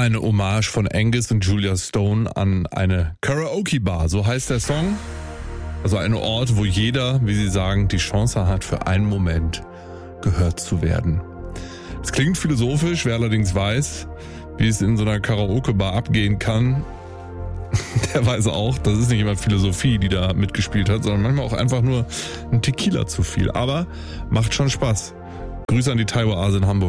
Eine Hommage von Angus und Julia Stone an eine Karaoke-Bar, so heißt der Song. Also ein Ort, wo jeder, wie sie sagen, die Chance hat, für einen Moment gehört zu werden. Es klingt philosophisch, wer allerdings weiß, wie es in so einer Karaoke-Bar abgehen kann, der weiß auch, das ist nicht immer Philosophie, die da mitgespielt hat, sondern manchmal auch einfach nur ein Tequila zu viel. Aber macht schon Spaß. Grüße an die Thai-Oase in Hamburg.